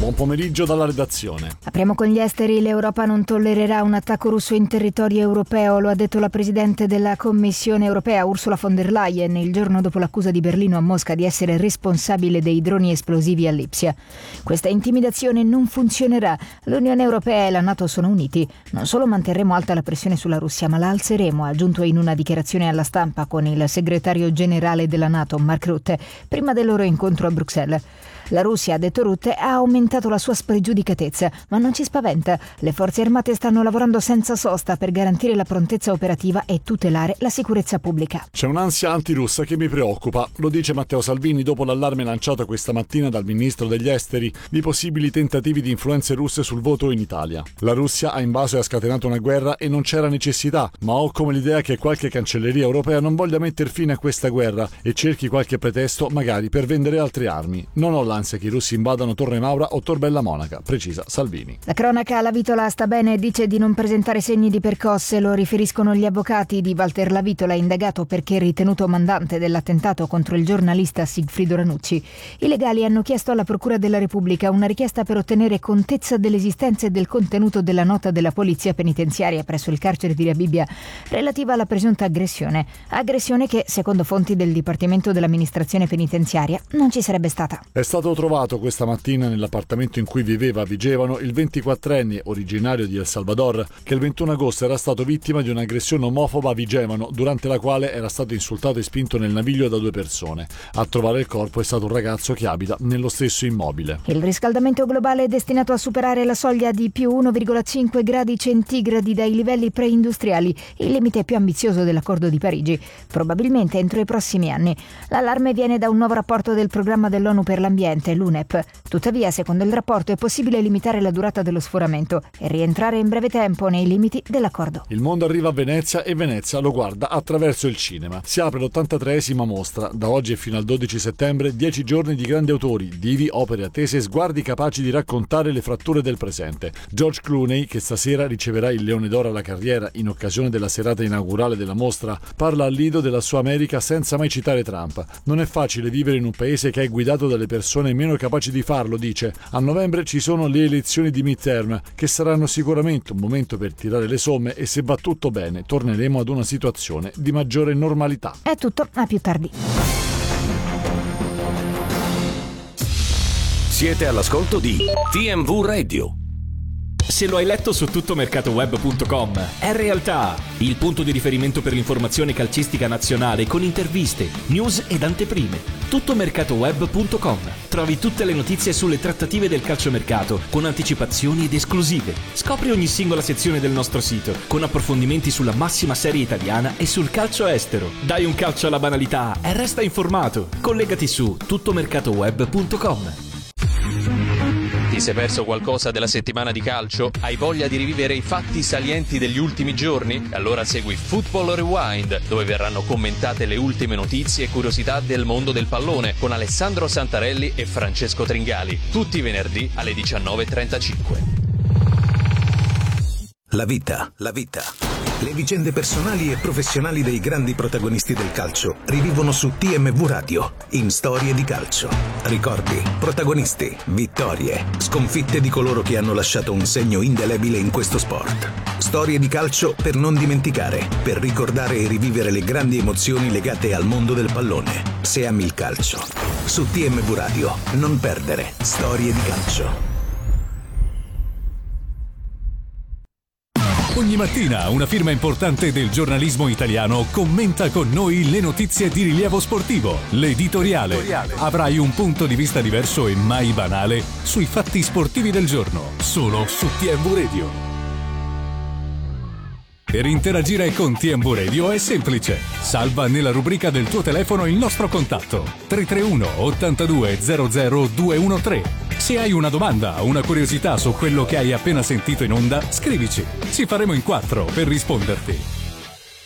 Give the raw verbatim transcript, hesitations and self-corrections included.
Buon pomeriggio dalla redazione. Apriamo con gli esteri. L'Europa non tollererà un attacco russo in territorio europeo, lo ha detto la Presidente della Commissione europea Ursula von der Leyen il giorno dopo l'accusa di Berlino a Mosca di essere responsabile dei droni esplosivi a Lipsia. Questa intimidazione non funzionerà. L'Unione Europea e la NATO sono uniti. Non solo manterremo alta la pressione sulla Russia, ma la alzeremo, ha aggiunto in una dichiarazione alla stampa con il segretario generale della NATO, Mark Rutte, prima del loro incontro a Bruxelles. La Russia, ha detto Rutte, ha aumentato la sua spregiudicatezza, ma non ci spaventa. Le forze armate stanno lavorando senza sosta per garantire la prontezza operativa e tutelare la sicurezza pubblica. C'è un'ansia antirussa che mi preoccupa, lo dice Matteo Salvini dopo l'allarme lanciato questa mattina dal ministro degli esteri di possibili tentativi di influenze russe sul voto in Italia. La Russia ha invaso e ha scatenato una guerra e non c'era necessità, ma ho come l'idea che qualche cancelleria europea non voglia mettere fine a questa guerra e cerchi qualche pretesto magari per vendere altre armi. Non ho l'ansia che i russi invadano Torre Maura o Tor Bella Monaca, precisa Salvini. La cronaca La Vitola sta bene e dice di non presentare segni di percosse, lo riferiscono gli avvocati di Walter La Vitola, indagato perché ritenuto mandante dell'attentato contro il giornalista Sigfrido Ranucci. I legali hanno chiesto alla Procura della Repubblica una richiesta per ottenere contezza dell'esistenza e del contenuto della nota della polizia penitenziaria presso il carcere di Rebibbia relativa alla presunta aggressione. Aggressione che, secondo fonti del Dipartimento dell'Amministrazione Penitenziaria, non ci sarebbe stata. È stato trovato questa mattina nell'appartamento in cui viveva a Vigevano il ventiquattrenne originario di El Salvador che il ventuno agosto era stato vittima di un'aggressione omofoba a Vigevano, durante la quale era stato insultato e spinto nel naviglio da due persone. A trovare il corpo è stato un ragazzo che abita nello stesso immobile. Il riscaldamento globale è destinato a superare la soglia di più uno virgola cinque gradi centigradi dai livelli preindustriali, il limite più ambizioso dell'Accordo di Parigi, probabilmente entro i prossimi anni. L'allarme viene da un nuovo rapporto del programma dell'ONU per l'ambiente, l'U N E P. Tuttavia, secondo il rapporto, è possibile limitare la durata dello sforamento e rientrare in breve tempo nei limiti dell'accordo. Il mondo arriva a Venezia e Venezia lo guarda attraverso il cinema. Si apre l'ottantatreesima mostra. Da oggi e fino al dodici settembre, dieci giorni di grandi autori, divi, opere attese e sguardi capaci di raccontare le fratture del presente. George Clooney, che stasera riceverà il Leone d'Oro alla carriera in occasione della serata inaugurale della mostra, parla al lido della sua America senza mai citare Trump. Non è facile vivere in un paese che è guidato dalle persone meno capaci di farlo, dice. A novembre ci sono le elezioni di midterm, che saranno sicuramente un momento per tirare le somme e se va tutto bene torneremo ad una situazione di maggiore normalità. È tutto, a più tardi. Siete all'ascolto di T M V Radio. Se lo hai letto su tuttomercatoweb punto com, è realtà, il punto di riferimento per l'informazione calcistica nazionale con interviste, news ed anteprime. tuttomercatoweb punto com. Trovi tutte le notizie sulle trattative del calciomercato con anticipazioni ed esclusive. Scopri ogni singola sezione del nostro sito con approfondimenti sulla massima serie italiana e sul calcio estero. Dai un calcio alla banalità e resta informato. Collegati su tuttomercatoweb punto com. Ti sei perso qualcosa della settimana di calcio? Hai voglia di rivivere i fatti salienti degli ultimi giorni? Allora segui Football Rewind, dove verranno commentate le ultime notizie e curiosità del mondo del pallone con Alessandro Santarelli e Francesco Tringali, tutti i venerdì alle diciannove e trentacinque. La vita, la vita. Le vicende personali e professionali dei grandi protagonisti del calcio rivivono su T M V Radio, in Storie di calcio. Ricordi, protagonisti, vittorie, sconfitte di coloro che hanno lasciato un segno indelebile in questo sport. Storie di calcio per non dimenticare, per ricordare e rivivere le grandi emozioni legate al mondo del pallone. Se ami il calcio, su T M V Radio, non perdere Storie di calcio. Ogni mattina una firma importante del giornalismo italiano commenta con noi le notizie di rilievo sportivo. L'editoriale. Avrai un punto di vista diverso e mai banale sui fatti sportivi del giorno, solo su T M V Radio. Per interagire con T M V Radio è semplice. Salva nella rubrica del tuo telefono il nostro contatto tre tre uno ottantadue zero zero due uno tre. Se hai una domanda o una curiosità su quello che hai appena sentito in onda, scrivici. Ci faremo in quattro per risponderti.